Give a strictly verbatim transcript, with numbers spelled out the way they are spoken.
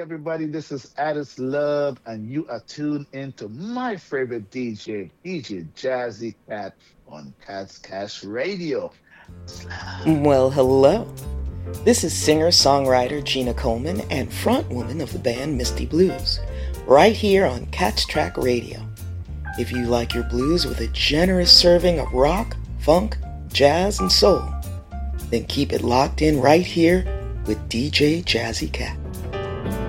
everybody, this is Addis Love, and you are tuned into my favorite D J, D J Jazzy Cat on Cat's Cash Radio. Well, hello. This is singer-songwriter Gina Coleman and frontwoman of the band Misty Blues, right here on Cat's Track Radio. If you like your blues with a generous serving of rock, funk, jazz, and soul, then keep it locked in right here with D J Jazzy Cat.